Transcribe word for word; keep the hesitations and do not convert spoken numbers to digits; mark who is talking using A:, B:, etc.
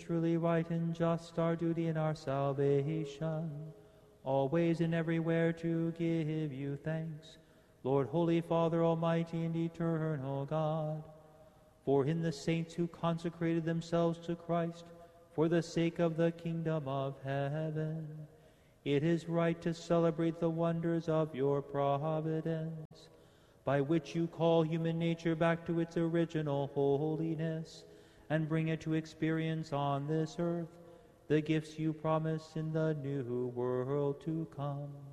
A: truly right and just, our duty and our salvation, always and everywhere to give you thanks, Lord, Holy Father, Almighty and eternal God. For in the saints who consecrated themselves to Christ for the sake of the kingdom of heaven, it is right to celebrate the wonders of your providence, by which you call human nature back to its original holiness and bring it to experience on this earth the gifts you promise in the new world to come.